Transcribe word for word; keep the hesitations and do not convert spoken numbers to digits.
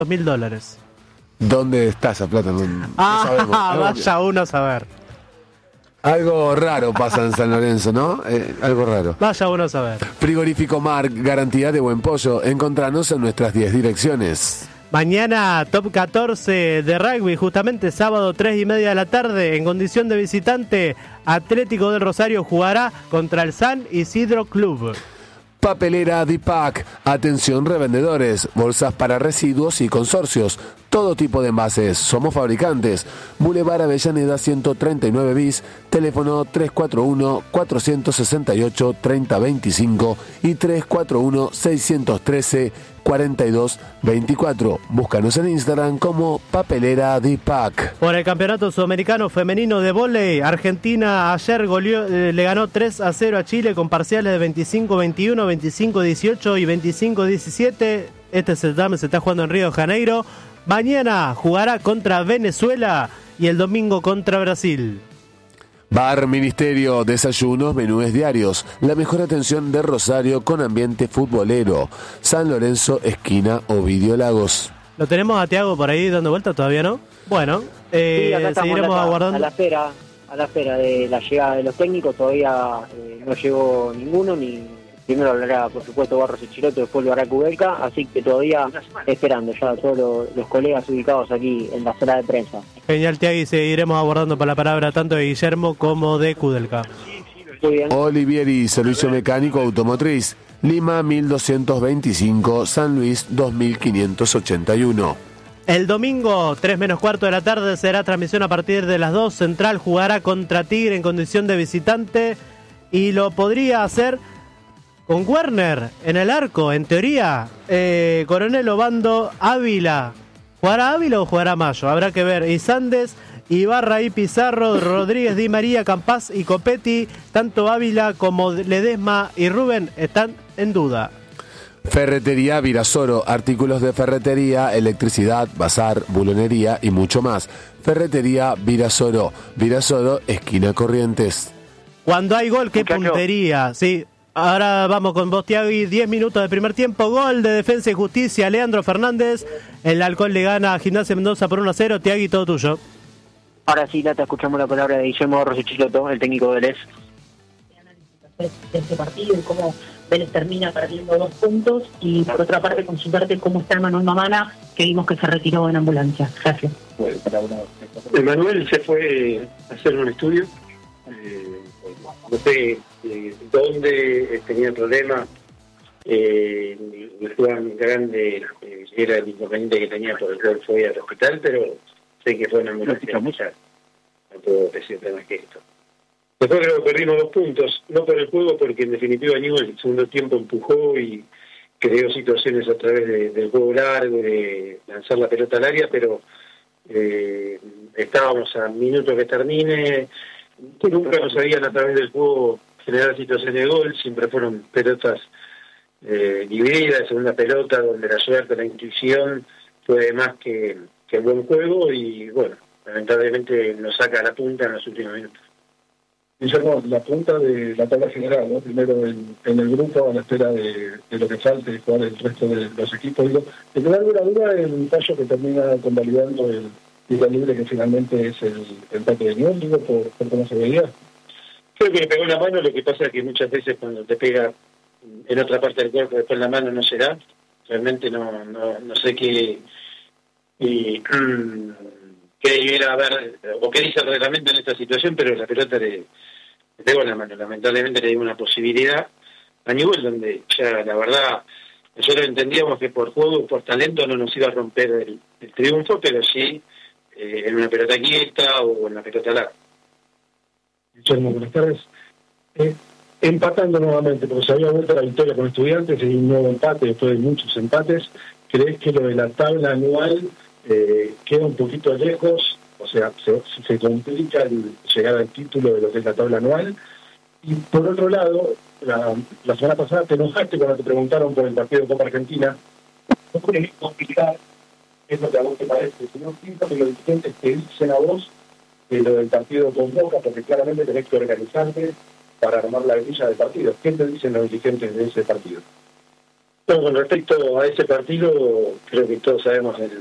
mil dólares. ¿Dónde está esa plata? No, no ah, sabemos. vaya uno a saber. Algo raro pasa en San Lorenzo, ¿no? Eh, algo raro. Vaya uno a saber. Frigorífico Marc, garantía de buen pollo. Encontranos en nuestras diez direcciones. Mañana top catorce de rugby, justamente sábado tres y media de la tarde, en condición de visitante, Atlético del Rosario jugará contra el San Isidro Club. Papelera Dipac, atención revendedores, bolsas para residuos y consorcios, todo tipo de envases, somos fabricantes. Boulevard Avellaneda ciento treinta y nueve bis, teléfono tres cuatro uno, cuatro seis ocho, tres cero dos cinco y tres cuatro uno, seis uno tres, cuatro dos dos cuatro. Búscanos en Instagram como Papelera Dipac. Por el Campeonato Sudamericano Femenino de Vóley, Argentina ayer goleó, eh, le ganó tres a cero a Chile con parciales de veinticinco veintiuno, veinticinco dieciocho y veinticinco diecisiete. Este certamen se está jugando en Río de Janeiro. Mañana jugará contra Venezuela y el domingo contra Brasil. Bar Ministerio, desayunos, menúes diarios, la mejor atención de Rosario con ambiente futbolero. San Lorenzo, esquina Ovidio Lagos. ¿Lo tenemos a Tiago por ahí dando vuelta? ¿Todavía no? Bueno, eh, sí, acá estamos seguiremos acá, aguardando. A la espera, a la espera de la llegada de los técnicos, todavía eh, no llegó ninguno, ni primero hablará, por supuesto, Barros y Chiloto, después lo hará Kubelka, así que todavía esperando ya a todos los, los colegas ubicados aquí en la sala de prensa. Genial, Tiago, y seguiremos abordando por la palabra tanto de Guillermo como de Kudelka. Muy bien. Olivieri, servicio mecánico automotriz, Lima mil doscientos veinticinco, San Luis dos mil quinientos ochenta y uno. El domingo, tres menos cuarto de la tarde, será transmisión a partir de las dos. Central jugará contra Tigre en condición de visitante y lo podría hacer con Werner en el arco, en teoría. Eh, Coronel Obando, Ávila. ¿Jugará Ávila o jugará Mayo? Habrá que ver. Isandes, Ibarra y Pizarro, Rodríguez, Di María, Campás y Copetti. Tanto Ávila como Ledesma y Rubén están en duda. Ferretería Virasoro, artículos de ferretería, electricidad, bazar, bulonería y mucho más. Ferretería Virasoro, Virasoro, esquina Corrientes. Cuando hay gol, qué Muchacho. puntería, sí. Ahora vamos con vos, Tiago, y diez minutos de primer tiempo. Gol de Defensa y Justicia, Leandro Fernández. El Halcón le gana a Gimnasia Mendoza por uno a cero. Tiago, todo tuyo. Ahora sí, Lata, escuchamos la palabra de Guillermo Barros y Chiloto, el técnico de Vélez. De este partido y cómo Vélez termina perdiendo dos puntos, y por otra parte consultarte cómo está Manuel Mamana, que vimos que se retiró en ambulancia. Gracias. Emanuel se fue a hacer un estudio, eh, no sé eh, dónde tenía problemas, eh, Juan Grande eh, era el inconveniente que tenía por el cual fue al hospital, pero sé que fue una ambulancia, mucha, no puedo decirte más que esto. Después creo que perdimos dos puntos, no por el juego, porque en definitiva Newell el segundo tiempo empujó y creó situaciones a través de, del juego largo, de lanzar la pelota al área, pero eh, estábamos a minutos que termine, nunca nos sabían a través del juego generar situaciones de gol, siempre fueron pelotas eh, divididas, segunda pelota, donde la suerte, la intuición fue más que, que el buen juego, y bueno, lamentablemente nos saca la punta en los últimos minutos. Guillermo, la punta de la tabla general, ¿no? Primero en, en el grupo, a la espera de, de lo que falte y jugar el resto de los equipos. Digo, ¿te queda alguna duda el fallo que termina convalidando el tiro libre, que finalmente es el empate de Newell, digo, por, por cómo se veía? Creo que le pegó la mano, lo que pasa es que muchas veces cuando te pega en otra parte del cuerpo, después la mano no se da. Realmente no, no, no sé qué, y, qué debiera haber, o qué dice el reglamento en esta situación, pero la pelota le le pegó en la mano. Lamentablemente le dio una posibilidad a Newell, donde ya la verdad nosotros entendíamos que por juego, por talento no nos iba a romper el, el triunfo, pero sí eh, en una pelota quieta o en una pelota larga. Guillermo, buenas tardes. Eh, empatando nuevamente, porque se había vuelto la victoria con Estudiantes y un nuevo empate después de muchos empates. ¿Crees que lo de la tabla anual eh, queda un poquito lejos? O sea, se, se complica el llegar al título de lo que es la tabla anual. Y por otro lado, la, la semana pasada te enojaste cuando te preguntaron por el partido de Copa Argentina. No puedes complicar, es lo que a vos te parece, sino pinta que los dirigentes te dicen a vos de lo del partido con Boca, porque claramente tenés que organizarte para armar la grilla del partido. ¿Qué te dicen los dirigentes de ese partido? No, con respecto a ese partido, creo que todos sabemos el